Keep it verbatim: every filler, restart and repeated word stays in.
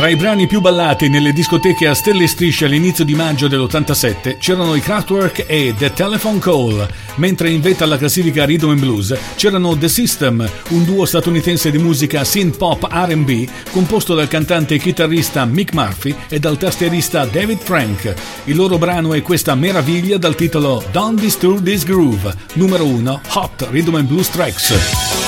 Tra i brani più ballati nelle discoteche a stelle e strisce all'inizio di maggio dell'ottantasette c'erano i Kraftwerk e The Telephone Call, mentre in vetta alla classifica Rhythm and Blues c'erano The System, un duo statunitense di musica synth pop R and B composto dal cantante e chitarrista Mick Murphy e dal tastierista David Frank. Il loro brano è questa meraviglia dal titolo Don't Disturb This Groove, numero uno Hot Rhythm and Blues Tracks.